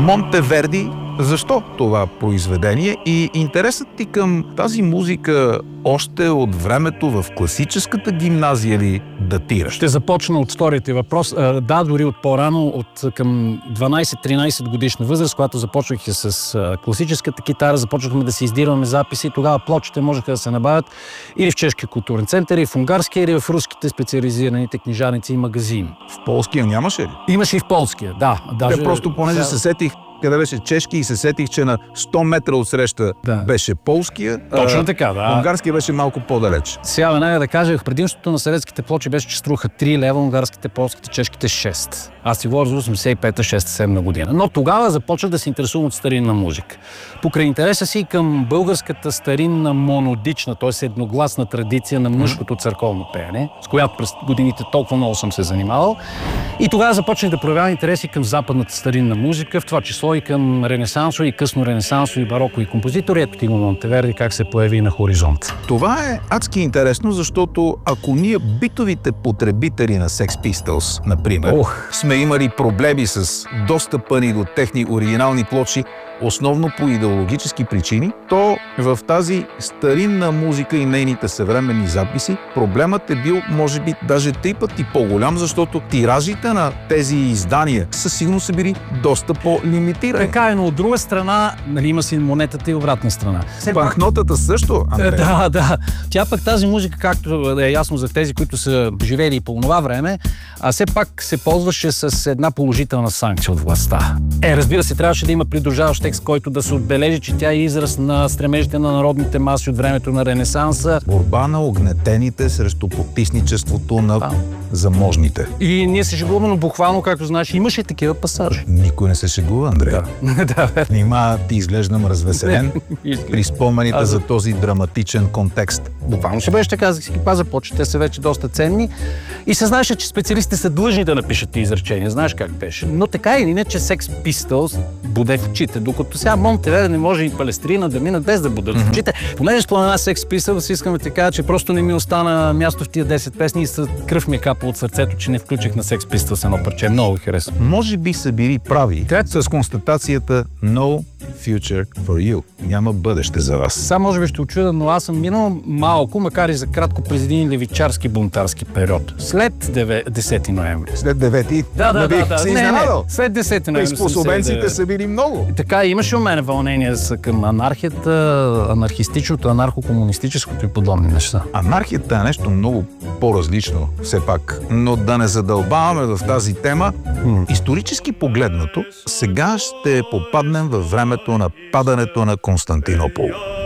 Монтеверди. Защо това произведение и интересът ти към тази музика още от времето в класическата гимназия ли датира? Ще започна от вторите въпрос. Да, дори от по-рано, от към 12-13 годишна възраст, когато започнах с класическата китара, започнахме да си издирваме записи. Тогава плочите можеха да се набавят или в Чешкия културен център, или в унгарския, или в руските специализираните книжарници и магазини. В полския нямаше ли? Имаше и в полския, да. Даже... Просто понеже се сетих къде беше чешки и се сетих, че на 100 метра от среща беше полския. Точно така, да. Унгарския беше малко по-далеч. Сега веднага да кажа, предимството на съветските плочи беше, че струваха 3 лева, унгарските, полските, чешките 6. Аз си говоря за 85-та, 6-7 година. Но тогава започнах да се интересувам от старинна музика. Покрай интереса си към българската старинна монодична, т.е. едногласна традиция на мъжкото църковно пеене, с която през годините толкова много съм се занимавал. И тогава започнах да проявявам интереси към западната старинна музика, в това число и към ренесансови, късно ренесансови, барокови композитори. Ето Тимо Монтеверди как се появи на хоризонт. Това е адски интересно, защото ако ние битовите потребители на Sex Pistols, например, сме имали проблеми с достъпа ни до техни оригинални плочи, основно по идеологически причини, то в тази старинна музика и нейните съвременни записи проблемът е бил, може би, даже 3 пъти по-голям, защото тиражите на тези издания със сигурност са били доста по-лимитирани. Така е, но от друга страна, нали, има си монетата и обратна страна. Банкнотата също, Андрея. Да. Тя пък тази музика, както е ясно за тези, които са живели и по това време, все пак се ползваше с една положителна санкция от властта. Разбира се, трябваше да има придружаващ текст, който да се отбележи, че тя е израз на стремежите на народните маси от времето на Ренесанса. Борба на огнетените срещу потисничеството на заможните. И ние се шегуваме, но буквално, както знаеш, имаше такива пасажи. Никой не се шегува, Андрей. Да. Нима ти изглеждам развеселен при спомените за този драматичен контекст. Буквално ще беше така, за си ги паза почти, те са вече доста ценни. И се знаеше, че специалистите са длъжни да напишат тези изречения. Знаеш как беше. Но така или иначе Sex Pistols буде в очите, докато сега Монтеверди не може и Палестрина да минат без да будат в очите. Понеже спомена Sex Pistols, искаме да кажа, че просто не ми остана място в тия 10 песни и кръв ми е капа от сърцето, че не включих на Sex Pistols едно парче. Много ги харесва. Може би са били прави с констатацията No future for you. Няма бъдеще за вас. Сега може би ще очудя, но аз съм минал малко, макар и за кратко, през един левичарски бунтарски период. След 10 ноември. След 9-ти? Да. Си изненадал? След 10 ноември. Приспособенците са били много. Така, имаше у мен вълнения към анархията, анархистичното, анархо-комунистическото и подобни неща. Анархията е нещо много по-различно, все пак. Но да не задълбаваме в тази тема, исторически погледнато, сега ще попаднем във времето на падането на Константинопол.